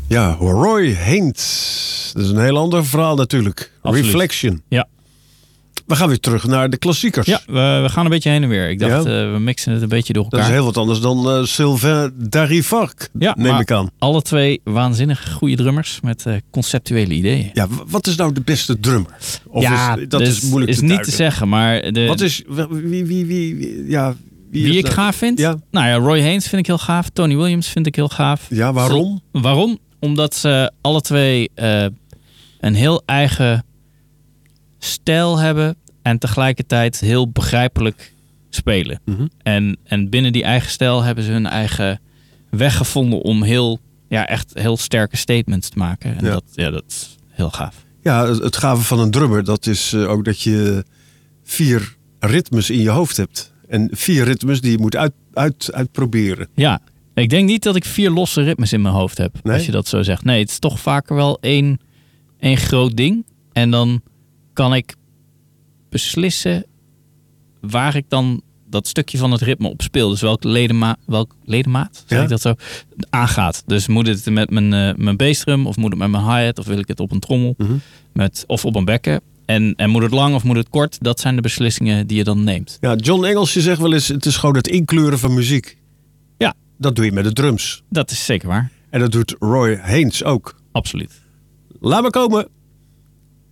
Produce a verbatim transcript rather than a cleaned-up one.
Ja, Roy Haynes. Dat is een heel ander verhaal natuurlijk. Absoluut. Reflection. Ja. We gaan weer terug naar de klassiekers. Ja, we, we gaan een beetje heen en weer. Ik dacht, Ja. uh, we mixen het een beetje door elkaar. Dat is heel wat anders dan uh, Sylvain Darivark, ja, neem ik aan. Alle twee waanzinnig goede drummers met uh, conceptuele ideeën. Ja, wat is nou de beste drummer? Of ja, is, dat dus is moeilijk is te niet duiden. te zeggen, maar... De, wat is... Wie, wie, wie, wie ja... Wie, wie is ik dat? gaaf vind? Ja. Nou ja, Roy Haynes vind ik heel gaaf. Tony Williams vind ik heel gaaf. Ja, waarom? Zo, waarom? Omdat ze alle twee uh, een heel eigen stijl hebben en tegelijkertijd heel begrijpelijk spelen. Mm-hmm. En, en binnen die eigen stijl hebben ze hun eigen weg gevonden om heel, ja, echt heel sterke statements te maken. En ja. Dat, ja, dat is heel gaaf. Ja, het gave van een drummer, dat is uh, ook dat je vier ritmes in je hoofd hebt. En vier ritmes die je moet uit, uit, uitproberen. Ja, ik denk niet dat ik vier losse ritmes in mijn hoofd heb, nee? als je dat zo zegt. Nee, het is toch vaker wel één, één groot ding. En dan kan ik beslissen waar ik dan dat stukje van het ritme op speel. Dus welk, ledema, welk ledemaat, zeg ja? ik dat zo, aangaat. Dus moet het met mijn, uh, mijn bassdrum of moet het met mijn hi-hat of wil ik het op een trommel mm-hmm. met, of op een bekken. En, en moet het lang of moet het kort? Dat zijn de beslissingen die je dan neemt. Ja, John Engelsje zegt wel eens, het is gewoon het inkleuren van muziek. Ja. Dat doe je met de drums. Dat is zeker waar. En dat doet Roy Haynes ook. Absoluut. Laat maar komen.